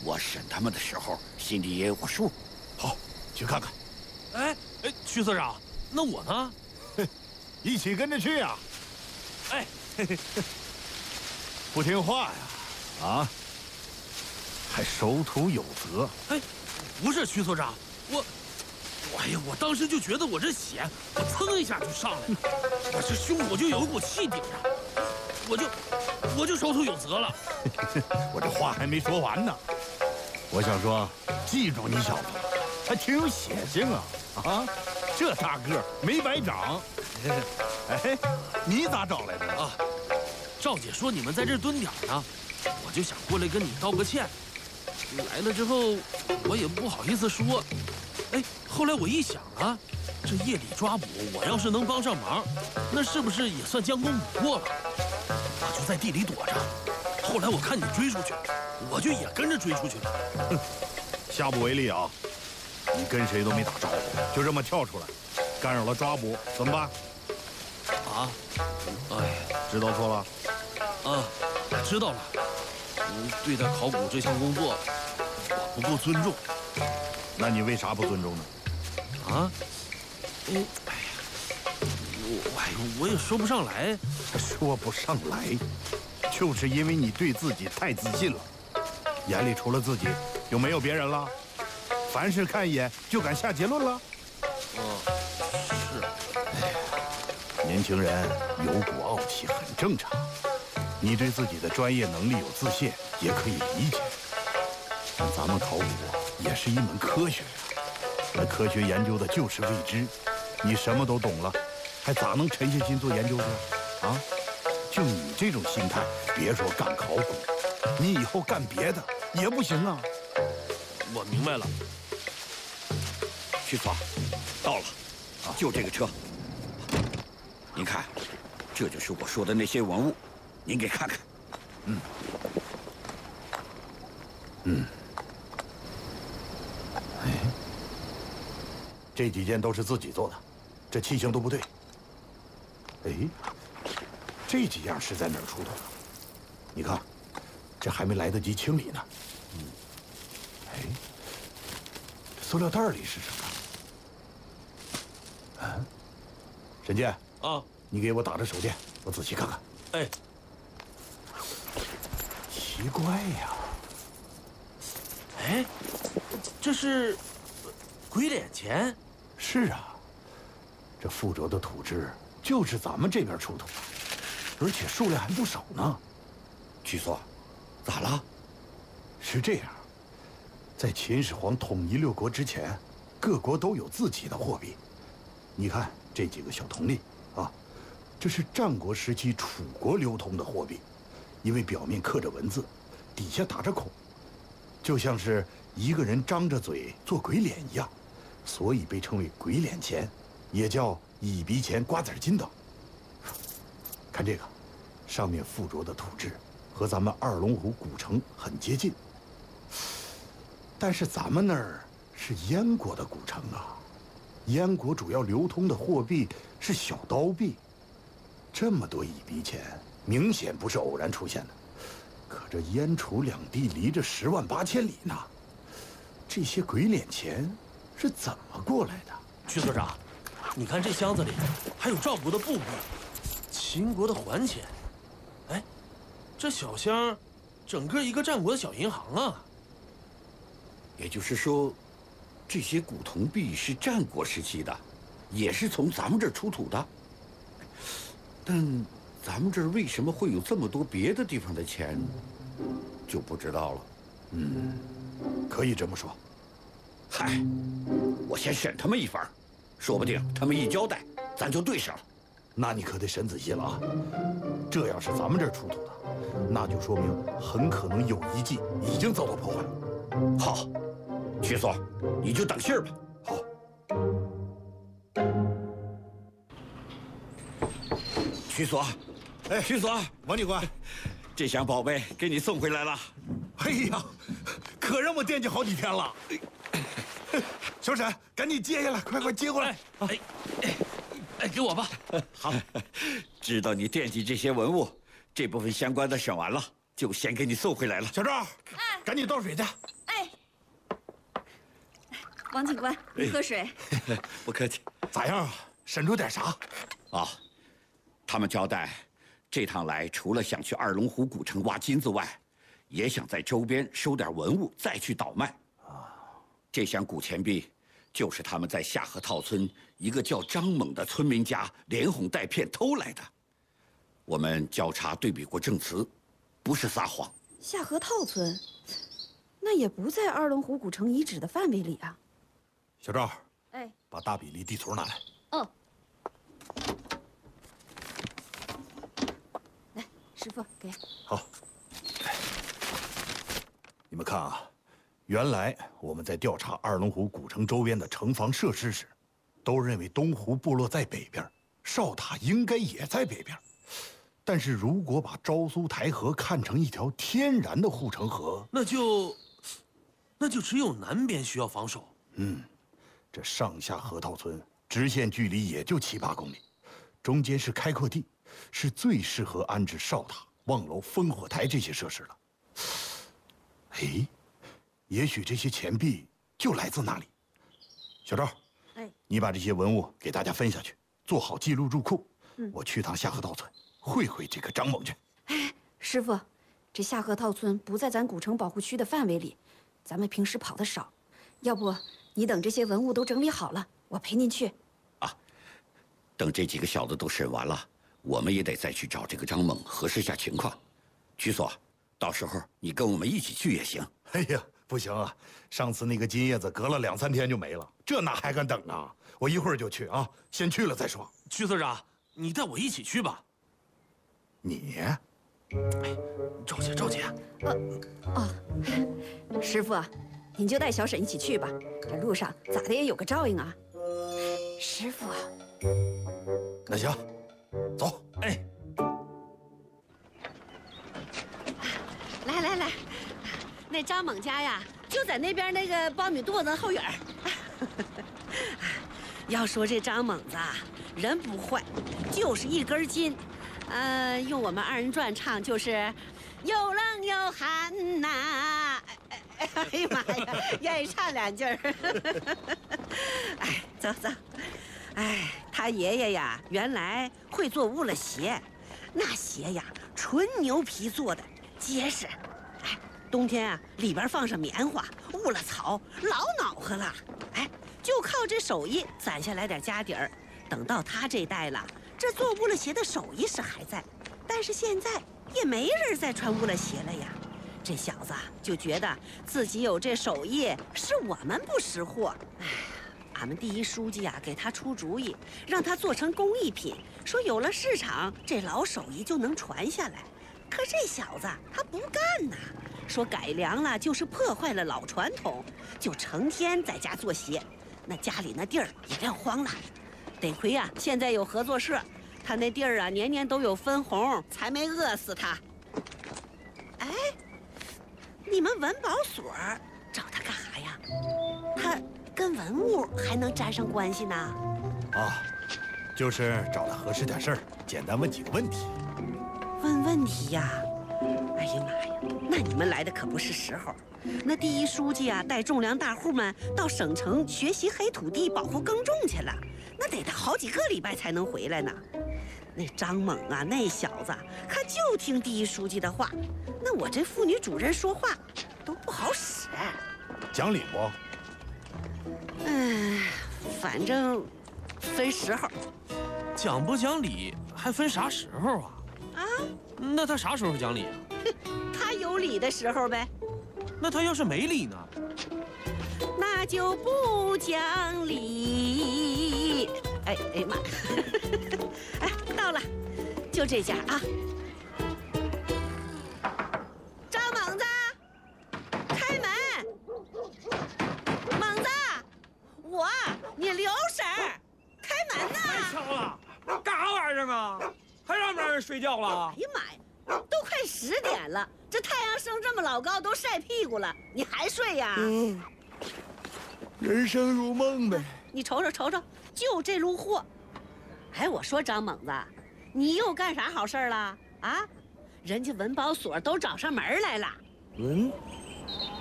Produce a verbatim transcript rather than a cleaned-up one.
我审他们的时候心里也有个数。 好，去看看。 哎哎，徐所长，那我呢？ 一起跟着去呀！ 哎，嘿嘿不听话呀？啊？还守土有责？ 哎，不是徐所长，我，哎呀，我当时就觉得我这血，我蹭一下就上来了，我这胸口就有一股气顶着，我就我就守土有责了。 我这话还没说完呢，我想说，记住你小子，还挺有血性啊！啊，这大个没白长。哎，你咋找来的啊？赵姐说你们在这蹲点呢，我就想过来跟你道个歉。来了之后，我也不好意思说。哎，后来我一想啊，这夜里抓捕，我要是能帮上忙，那是不是也算将功补过了？我就在地里躲着。后来我看你追出去，我就也跟着追出去了。 哼，下不为例啊！你跟谁都没打招呼，就这么跳出来，干扰了抓捕，怎么办？ 啊？哎呀， 知道错了？ 啊，知道了。嗯，对待考古这项工作，我不够尊重。 那你为啥不尊重呢？ 啊？嗯，哎呀，我哎呦，我也说不上来。 说不上来，就是因为你对自己太自信了，眼里除了自己，就没有别人了。凡事看一眼就敢下结论了。 哦，是。 哎呀，年轻人有股傲气很正常。你对自己的专业能力有自信，也可以理解。但咱们考古也是一门科学呀，那科学研究的就是未知。你什么都懂了，还咋能沉下心做研究去啊？就你这种心态，别说干考古，你以后干别的也不行啊。 我明白了。 徐总，到了，就这个车。您看，这就是我说的那些文物。您给看看。 嗯嗯，哎，这几件都是自己做的，这器型都不对。哎，这几样是在哪儿出土的？你看，这还没来得及清理呢。嗯，哎，塑料袋里是什么？啊，沈健啊， 你给我打着手电，我仔细看看。 哎。 奇怪呀！ 哎，这是鬼脸钱？ 是啊，这附着的土质就是咱们这边出土的，而且数量还不少呢。 曲所，咋了？ 是这样，在秦始皇统一六国之前，各国都有自己的货币。你看这几个小铜粒啊，这是战国时期楚国流通的货币。因为表面刻着文字，底下打着孔，就像是一个人张着嘴做鬼脸一样，所以被称为鬼脸钱，也叫蚁鼻钱、瓜子金等。看这个，上面附着的土质和咱们二龙湖古城很接近，但是咱们那儿是燕国的古城啊，燕国主要流通的货币是小刀币，这么多蚁鼻钱。明显不是偶然出现的，可这燕楚两地离着十万八千里呢，这些鬼脸钱是怎么过来的？ 徐所长，你看这箱子里还有赵国的布币，秦国的环钱，哎，这小箱，整个一个战国的小银行啊。 也就是说，这些古铜币是战国时期的，也是从咱们这儿出土的，但。咱们这儿为什么会有这么多别的地方的钱，就不知道了。 嗯，可以这么说。 嗨，我先审他们一番，说不定他们一交代，咱就对上了。 那你可得审仔细了啊！这要是咱们这儿出土的，那就说明很可能有遗迹已经遭到破坏。 好，曲所，你就等信儿吧。 好。 曲所。哎，徐所， 王警官， 这箱宝贝给你送回来了。 哎呀，可让我惦记好几天了。小沈，赶紧接下来，快快接过来。 哎哎哎，给我吧。 好，知道你惦记这些文物，这部分相关的审完了，就先给你送回来了。 小赵，赶紧倒水去。 王警官，你喝水。 不客气。 咋样啊？审出点啥？ 啊，他们交代，这趟来除了想去二龙湖古城挖金子外，也想在周边收点文物，再去倒卖。啊，这箱古钱币，就是他们在下河套村一个叫张猛的村民家连哄带骗偷来的。我们交叉对比过证词，不是撒谎。 下河套村，那也不在二龙湖古城遗址的范围里啊。 小赵， 哎， 把大比例地图拿来。 哦。来，师傅给。 好。你们看啊，原来我们在调查二龙湖古城周边的城防设施时，都认为东湖部落在北边，哨塔应该也在北边。但是如果把昭苏台河看成一条天然的护城河， 那就，那就只有南边需要防守。 嗯，这上下河套村直线距离也就七八公里，中间是开阔地，是最适合安置哨塔、望楼、烽火台这些设施了。哎，也许这些钱币就来自那里。小赵， 哎， 你把这些文物给大家分下去，做好记录入库。 嗯， 我去趟下河套村。会会这个张猛去。 哎，师傅，这下河套村不在咱古城保护区的范围里，咱们平时跑得少，要不你等这些文物都整理好了，我陪您去。 啊，等这几个小子都审完了，我们也得再去找这个张猛核实下情况。曲所，到时候你跟我们一起去也行。 哎呀，不行啊，上次那个金叶子隔了两三天就没了，这哪还敢等啊？我一会儿就去啊，先去了再说。 曲所长，你带我一起去吧。 你， 哎，赵姐，赵姐， 呃，哦，师傅，您就带小沈一起去吧，这路上咋的也有个照应啊。师傅， 那行，走。 哎， 来来来，那张猛家呀，就在那边那个苞米垛子后院儿。要说这张猛子啊，人不坏，就是一根筋。呃，用我们二人转唱就是又冷又寒呐。哎呀妈呀，愿意唱两句儿。哎，走走。哎，他爷爷呀，原来会做乌了鞋，那鞋呀，纯牛皮做的，结实。哎，冬天啊，里边放上棉花，捂了草，老暖和了。哎，就靠这手艺攒下来点家底儿。等到他这代了。这做乌了鞋的手艺是还在，但是现在也没人再穿乌了鞋了呀。这小子就觉得自己有这手艺，是我们不识货。哎，俺们第一书记啊，给他出主意，让他做成工艺品，说有了市场，这老手艺就能传下来。可这小子他不干呐，说改良了就是破坏了老传统，就成天在家做鞋，那家里那地儿也撂荒了。得亏啊，现在有合作社，他那地儿啊，年年都有分红，才没饿死他。哎，你们文保所找他干啥呀？他跟文物还能沾上关系呢？ 啊，就是找他核实点事儿，简单问几个问题。 问问题呀？哎呀妈呀，那你们来的可不是时候。那第一书记啊，带种粮大户们到省城学习黑土地保护耕种去了。那得他好几个礼拜才能回来呢。那张猛啊，那小子可就听第一书记的话。那我这妇女主任说话都不好使。 讲理不？ 嗯，反正分时候。 讲不讲理还分啥时候啊？ 啊？ 那他啥时候讲理啊？ 他有理的时候呗。 那他要是没理呢？ 那就不讲理。哎哎妈！哎，到了，就这家啊。张猛子，开门！猛子，我，你刘婶儿，开门呐！ 太巧了，干啥玩意儿啊？还让不让人睡觉了？ 哎呀妈呀，都快十点了，这太阳升这么老高，都晒屁股了，你还睡呀？ 嗯，人生如梦呗。 你瞅瞅瞅瞅，就这路货。哎，我说张猛子，你又干啥好事了啊？人家文保所都找上门来了。 文